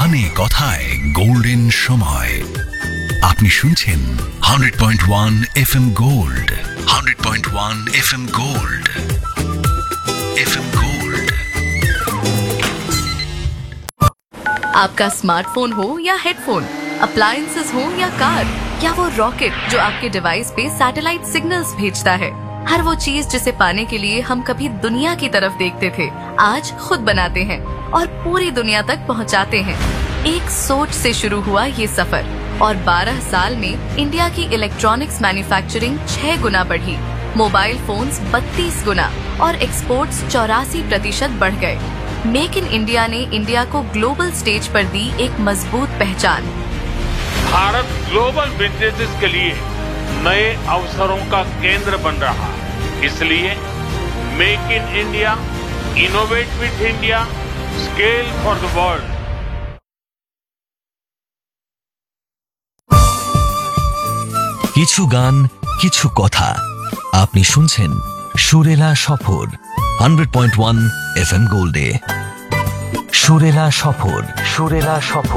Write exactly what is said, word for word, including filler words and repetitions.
গানে কথায় গোল্ডেন সময়। আপনি শুনছেন hundred point one F M gold. Hundred point one F M গোল্ड। F M gold. आपका स्मार्टफोन हो या हेडफोन, अप्लायंसेस हो या कार, या वो रॉकेट जो आपके डिवाइस पे सैटेलाइट सिग्नल्स भेजता है, हर वो चीज जिसे पाने के लिए हम कभी दुनिया की तरफ देखते थे, आज खुद बनाते हैं और पूरी दुनिया तक पहुंचाते हैं। एक सोच से शुरू हुआ ये सफर और बारह साल में इंडिया की इलेक्ट्रॉनिक्स मैन्युफैक्चरिंग छह गुना बढ़ी, मोबाइल फोन्स बत्तीस गुना और एक्सपोर्ट्स चौरासी प्रतिशत बढ़ गए। मेक इन इंडिया ने इंडिया को ग्लोबल स्टेज पर दी एक मजबूत पहचान। भारत ग्लोबल बिजनेसेस के लिए नए अवसरों का केंद्र बन रहा है, इसलिए make in India, innovate with India, scale for the world. কিছু গান কিছু কথা আপনি শুনছেন সুরেলা সফর hundred point one F M গোল্ডে। সুরেলা সফর সুরেলা সফর